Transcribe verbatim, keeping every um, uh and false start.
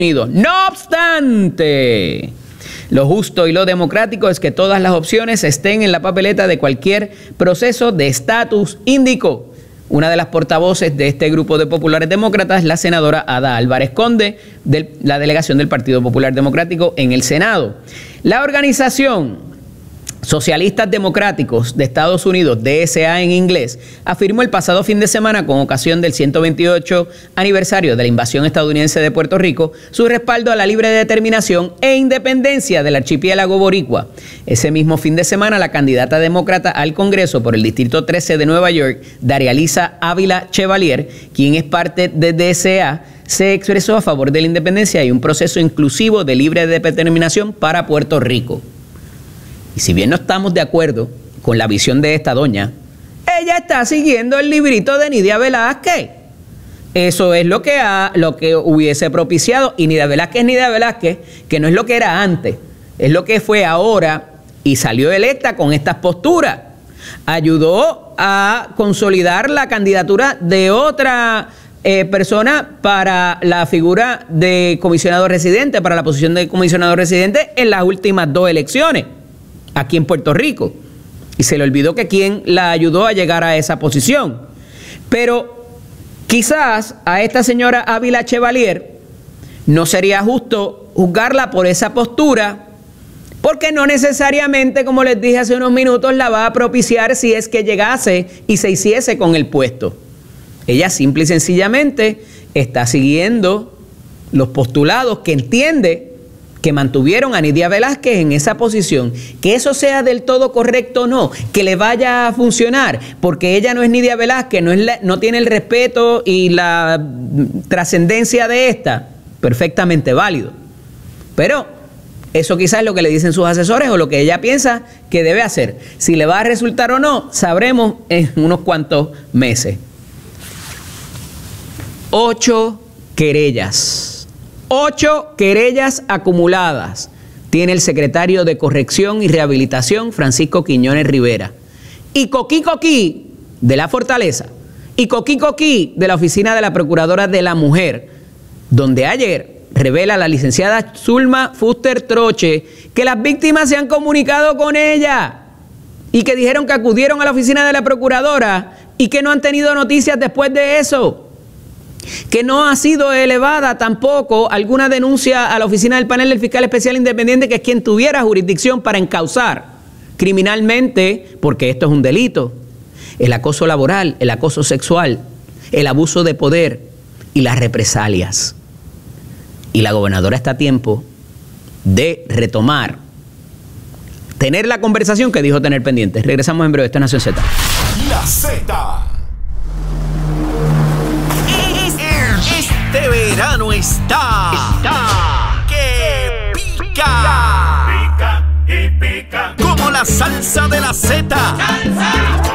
Unidos. No obstante, lo justo y lo democrático es que todas las opciones estén en la papeleta de cualquier proceso de estatus, indicó una de las portavoces de este grupo de populares demócratas, la senadora Ada Álvarez Conde, de la delegación del Partido Popular Democrático en el Senado. La organización Socialistas Democráticos de Estados Unidos, D S A en inglés, afirmó el pasado fin de semana, con ocasión del ciento veintiocho aniversario de la invasión estadounidense de Puerto Rico, su respaldo a la libre determinación e independencia del archipiélago boricua. Ese mismo fin de semana, la candidata demócrata al Congreso por el Distrito trece de Nueva York, Darialisa Ávila Chevalier, quien es parte de D S A, se expresó a favor de la independencia y un proceso inclusivo de libre determinación para Puerto Rico. Y si bien no estamos de acuerdo con la visión de esta doña, ella está siguiendo el librito de Nidia Velázquez. Eso es lo que, ha, lo que hubiese propiciado. Y Nidia Velázquez es Nidia Velázquez, que no es lo que era antes, es lo que fue ahora y salió electa con estas posturas. Ayudó a consolidar la candidatura de otra eh, persona para la figura de comisionado residente, para la posición de comisionado residente en las últimas dos elecciones aquí en Puerto Rico, y se le olvidó que quien la ayudó a llegar a esa posición. Pero quizás a esta señora Ávila Chevalier no sería justo juzgarla por esa postura, porque no necesariamente, como les dije hace unos minutos, la va a propiciar si es que llegase y se hiciese con el puesto. Ella simple y sencillamente está siguiendo los postulados que entiende que mantuvieron a Nidia Velázquez en esa posición. Que eso sea del todo correcto o no, que le vaya a funcionar, porque ella no es Nidia Velázquez, no, es la, no tiene el respeto y la trascendencia de esta, perfectamente válido. Pero eso quizás es lo que le dicen sus asesores o lo que ella piensa que debe hacer. Si le va a resultar o no, sabremos en unos cuantos meses. Ocho querellas. Ocho querellas acumuladas tiene el secretario de Corrección y Rehabilitación, Francisco Quiñones Rivera. Y Coquí Coquí, de la Fortaleza, y Coquí Coquí, de la Oficina de la Procuradora de la Mujer, donde ayer revela la licenciada Zulma Fuster Troche que las víctimas se han comunicado con ella y que dijeron que acudieron a la Oficina de la Procuradora y que no han tenido noticias después de eso. Que no ha sido elevada tampoco alguna denuncia a la oficina del panel del fiscal especial independiente, que es quien tuviera jurisdicción para encauzar criminalmente, porque esto es un delito, el acoso laboral, el acoso sexual, el abuso de poder y las represalias. Y la gobernadora está a tiempo de retomar, tener la conversación que dijo tener pendiente. Regresamos en breve. Esto es Nación Z. La Z. Este verano está, está que pica, pica y pica, como la salsa de la Z. ¡Salsa!